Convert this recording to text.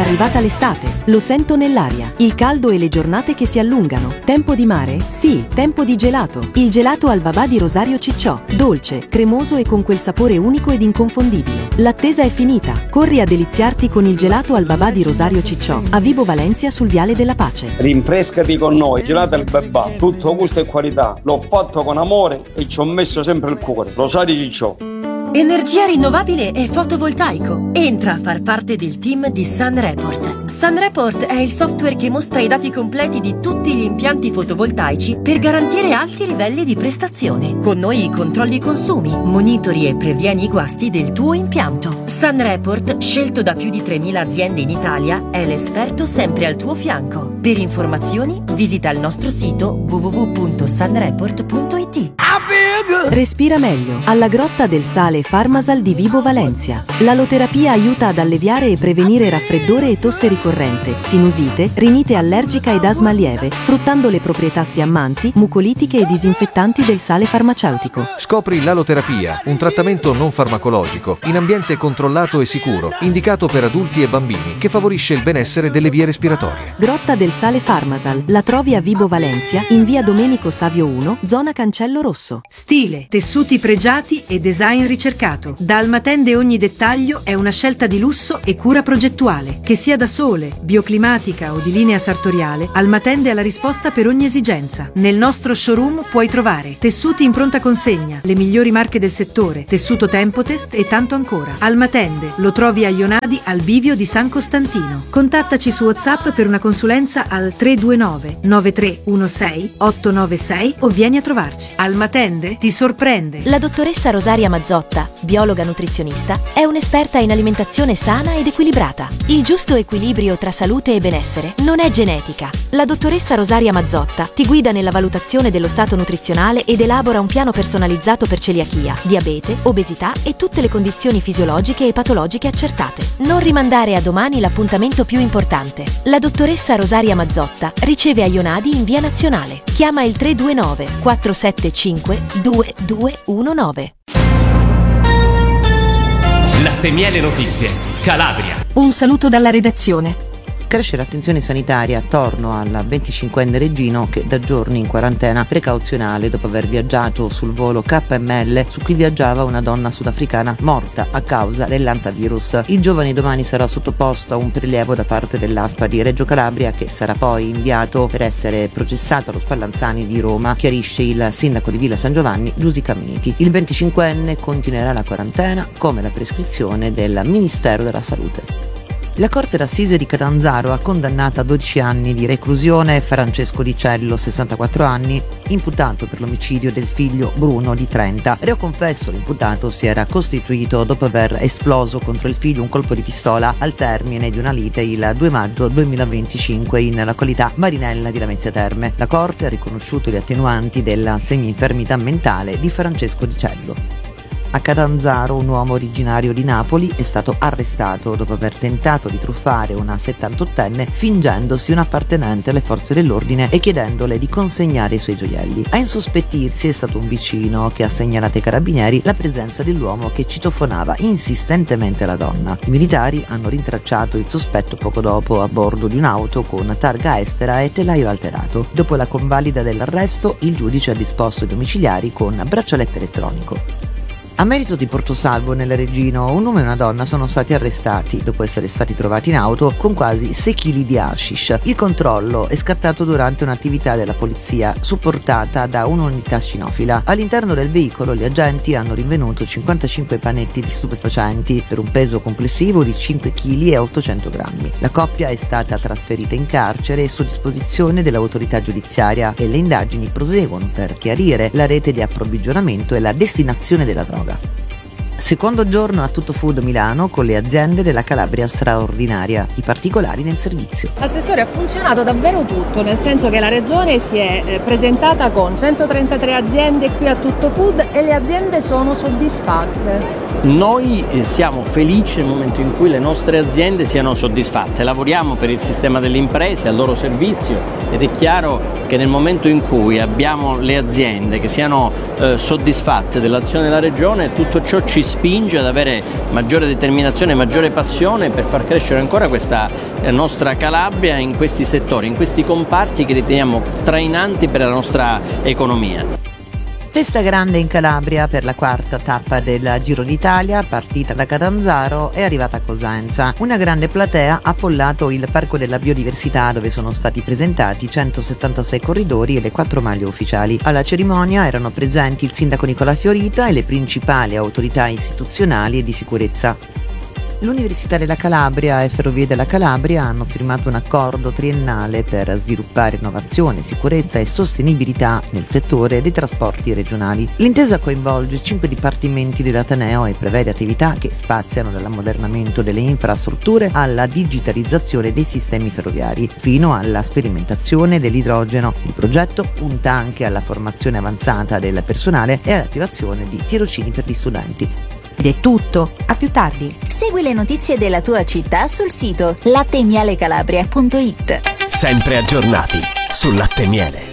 arrivata l'estate. Lo sento nell'aria. Il caldo e le giornate che si allungano. Tempo di mare? Sì, tempo di gelato. Il gelato al babà di Rosario Cicciò. Dolce, cremoso e con quel sapore unico ed inconfondibile. L'attesa è finita. Corri a deliziarti con il gelato al babà di Rosario Cicciò a Vibo Valencia sul Viale della Pace. Rinfrescati con noi, gelato al babà. Tutto gusto e qualità. L'ho fatto con amore e ci ho messo sempre il cuore. Rosario Cicciò. Energia rinnovabile e fotovoltaico. Entra a far parte del team di SunReport. SunReport è il software che mostra i dati completi di tutti gli impianti fotovoltaici per garantire alti livelli di prestazione. Con noi controlli i consumi, monitori e previeni i guasti del tuo impianto. SunReport, scelto da più di 3.000 aziende in Italia, è l'esperto sempre al tuo fianco. Per informazioni visita il nostro sito www.sunreport.it. Respira meglio. Alla Grotta del Sale Farmasal di Vibo Valencia. L'aloterapia aiuta ad alleviare e prevenire raffreddore e tosse ricorrente, sinusite, rinite allergica ed asma lieve, sfruttando le proprietà sfiammanti, mucolitiche e disinfettanti del sale farmaceutico. Scopri l'aloterapia, un trattamento non farmacologico, in ambiente controllato e sicuro, indicato per adulti e bambini, che favorisce il benessere delle vie respiratorie. Grotta del Sale Farmasal. La trovi a Vibo Valencia, in via Domenico Savio 1, zona Cancello Rosso. Stile, tessuti pregiati e design ricercato. Da Almatende ogni dettaglio è una scelta di lusso e cura progettuale. Che sia da sole, bioclimatica o di linea sartoriale, Almatende ha la risposta per ogni esigenza. Nel nostro showroom puoi trovare tessuti in pronta consegna, le migliori marche del settore, tessuto Tempotest e tanto ancora. Almatende lo trovi a Ionadi al bivio di San Costantino. Contattaci su WhatsApp per una consulenza al 329 9316 896 o vieni a trovarci. Almatende ti sorprende. La dottoressa Rosaria Mazzotta, biologa nutrizionista, è un'esperta in alimentazione sana ed equilibrata. Il giusto equilibrio tra salute e benessere non è genetica. La dottoressa Rosaria Mazzotta ti guida nella valutazione dello stato nutrizionale ed elabora un piano personalizzato per celiachia, diabete, obesità e tutte le condizioni fisiologiche e patologiche accertate. Non rimandare a domani l'appuntamento più importante. La dottoressa Rosaria Mazzotta riceve a Ionadi in via Nazionale. Chiama il 329 475 2219. Latte Miele Notizie, Calabria. Un saluto dalla redazione. Cresce l'attenzione sanitaria attorno al 25enne Reggino che da giorni in quarantena precauzionale dopo aver viaggiato sul volo KML su cui viaggiava una donna sudafricana morta a causa dell'antavirus. Il giovane domani sarà sottoposto a un prelievo da parte dell'ASPA di Reggio Calabria che sarà poi inviato per essere processato allo Spallanzani di Roma, chiarisce il sindaco di Villa San Giovanni Giusi Caminiti. Il 25enne continuerà la quarantena come la prescrizione del Ministero della Salute. La Corte d'Assise di Catanzaro ha condannato a 12 anni di reclusione Francesco Di Cello, 64 anni, imputato per l'omicidio del figlio Bruno di 30. Reo confesso, l'imputato si era costituito dopo aver esploso contro il figlio un colpo di pistola al termine di una lite il 2 maggio 2025 in località Marinella di Lamezia Terme. La Corte ha riconosciuto le attenuanti della semi-infermità mentale di Francesco Di Cello. A Catanzaro un uomo originario di Napoli è stato arrestato dopo aver tentato di truffare una 78enne fingendosi un appartenente alle forze dell'ordine e chiedendole di consegnare i suoi gioielli. A insospettirsi è stato un vicino che ha segnalato ai carabinieri la presenza dell'uomo che citofonava insistentemente la donna. I militari hanno rintracciato il sospetto poco dopo a bordo di un'auto con targa estera e telaio alterato. Dopo la convalida dell'arresto, il giudice ha disposto i domiciliari con braccialetto elettronico. A merito di Portosalvo, nel Reggino, un uomo e una donna sono stati arrestati dopo essere stati trovati in auto con quasi 6 kg di hashish. Il controllo è scattato durante un'attività della polizia supportata da un'unità cinofila. All'interno del veicolo gli agenti hanno rinvenuto 55 panetti di stupefacenti per un peso complessivo di 5 kg e 800 grammi. La coppia è stata trasferita in carcere su disposizione dell'autorità giudiziaria e le indagini proseguono per chiarire la rete di approvvigionamento e la destinazione della droga. Secondo giorno a Tutto Food Milano con le aziende della Calabria straordinaria, i particolari nel servizio. Assessore, ha funzionato davvero tutto, nel senso che la regione si è presentata con 133 aziende qui a Tutto Food e le aziende sono soddisfatte. Noi siamo felici nel momento in cui le nostre aziende siano soddisfatte, lavoriamo per il sistema delle imprese, al loro servizio, ed è chiaro che nel momento in cui abbiamo le aziende che siano soddisfatte dell'azione della Regione, tutto ciò ci spinge ad avere maggiore determinazione, maggiore passione per far crescere ancora questa nostra Calabria in questi settori, in questi comparti che riteniamo trainanti per la nostra economia. Festa grande in Calabria per la quarta tappa del Giro d'Italia, partita da Catanzaro e arrivata a Cosenza. Una grande platea ha affollato il Parco della Biodiversità, dove sono stati presentati 176 corridori e le 4 maglie ufficiali. Alla cerimonia erano presenti il sindaco Nicola Fiorita e le principali autorità istituzionali e di sicurezza. L'Università della Calabria e Ferrovie della Calabria hanno firmato un accordo triennale per sviluppare innovazione, sicurezza e sostenibilità nel settore dei trasporti regionali. L'intesa coinvolge 5 dipartimenti dell'Ateneo e prevede attività che spaziano dall'ammodernamento delle infrastrutture alla digitalizzazione dei sistemi ferroviari, fino alla sperimentazione dell'idrogeno. Il progetto punta anche alla formazione avanzata del personale e all'attivazione di tirocini per gli studenti. Ed è tutto, a più tardi. Segui le notizie della tua città sul sito latteimialecalabria.it. Sempre aggiornati su Latte e Miele.